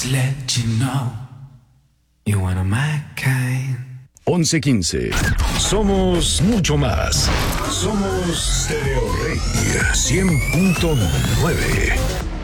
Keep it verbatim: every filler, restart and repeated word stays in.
Just let you know you're one of my kind. once quince. Somos mucho más. Somos Stereo Rey cien punto nueve.